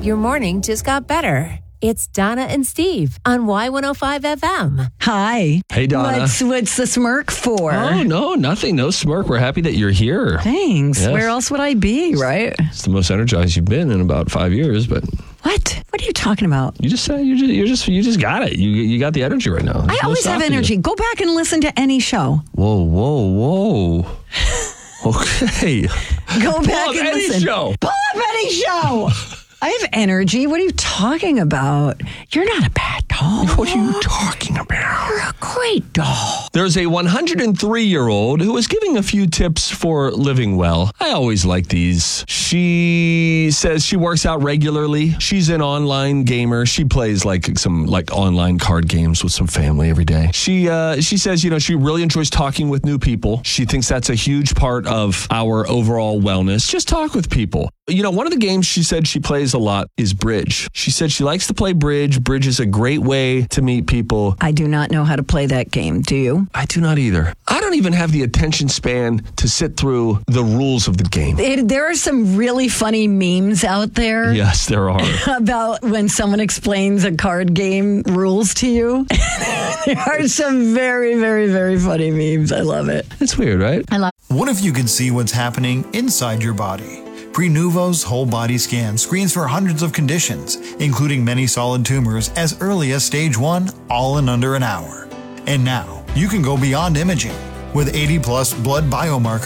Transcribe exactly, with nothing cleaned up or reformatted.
your morning just got better. It's Donna and Steve on Y one oh five F M. Hi. Hey, Donna. What's, what's the smirk for? Oh, no, nothing. No smirk. We're happy that you're here. Thanks. Yes. Where else would I be, right? It's the most energized you've been in about five years, but What? What are you talking about? you just said you just you just you just got it. You you got the energy right now. There's I no always have stopping you. energy. Go back and listen to any show. Whoa, whoa, whoa. Okay. Go back Pull up and any listen. show. Pull up any show. I have energy. What are you talking about? You're not a bad dog. What are you talking about? You're a great dog. There's a one hundred three-year-old who is giving a few tips for living well. I always like these. She says she works out regularly. She's an online gamer. She plays like some like online card games with some family every day. She uh, she says, you know, she really enjoys talking with new people. She thinks that's a huge part of our overall wellness. Just talk with people. You know, one of the games she said she plays a lot is bridge. She said she likes to play bridge. Bridge is a great way to meet people. I do not know how to play that game. Do you? I do not either. I don't even have the attention span to sit through the rules of the game. It, there are some really funny memes out there. Yes, there are. About when someone explains a card game rules to you. There are some very, very, very funny memes. I love it. It's weird, right? I love What if you could see what's happening inside your body? Prenuvo's whole body scan screens for hundreds of conditions, including many solid tumors as early as stage one, all in under an hour. And now, you can go beyond imaging. With eighty plus blood biomarker